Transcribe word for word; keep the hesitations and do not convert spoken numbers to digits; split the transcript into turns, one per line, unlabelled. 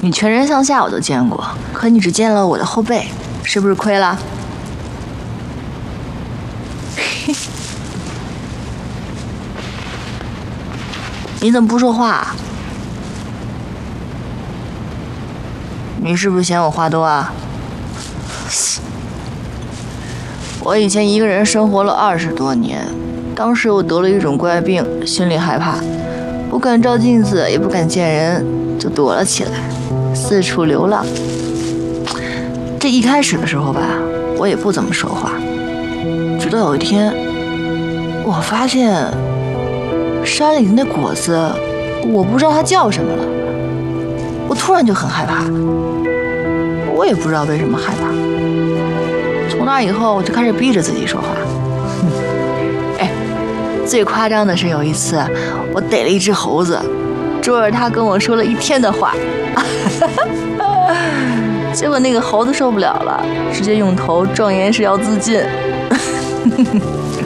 你全身上下我都见过，可你只见了我的后背，是不是亏了？你怎么不说话？你是不是嫌我话多啊？我以前一个人生活了二十多年，当时我得了一种怪病，心里害怕，不敢照镜子，也不敢见人，就躲了起来，四处流浪。这一开始的时候吧，我也不怎么说话，直到有一天，我发现山里的那果子，我不知道它叫什么了，我突然就很害怕，我也不知道为什么害怕。从那以后，我就开始逼着自己说话。哎，最夸张的是有一次，我逮了一只猴子，捉着它跟我说了一天的话，结果那个猴子受不了了，直接用头撞岩石要自尽。